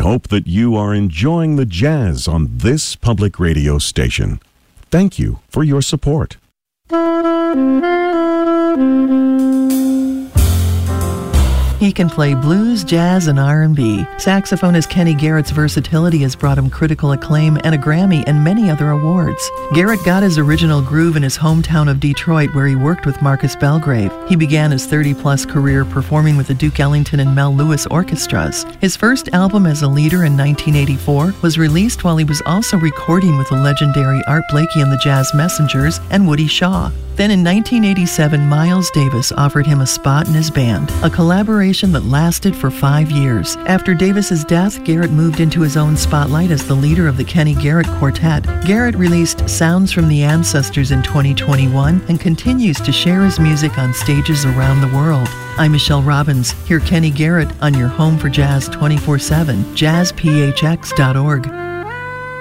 hope that you are enjoying the jazz on this public radio station. Thank you for your support. He can play blues, jazz, and R&B. Saxophonist Kenny Garrett's versatility has brought him critical acclaim and a Grammy and many other awards. Garrett got his original groove in his hometown of Detroit, where he worked with Marcus Belgrave. He began his 30-plus career performing with the Duke Ellington and Mel Lewis orchestras. His first album as a leader in 1984 was released while he was also recording with the legendary Art Blakey and the Jazz Messengers and Woody Shaw. Then in 1987, Miles Davis offered him a spot in his band, a collaboration that lasted for 5 years. After Davis's death, Garrett moved into his own spotlight as the leader of the Kenny Garrett Quartet. Garrett released Sounds from the Ancestors in 2021 and continues to share his music on stages around the world. I'm Michelle Robbins. Hear Kenny Garrett on your home for jazz 24/7, jazzphx.org.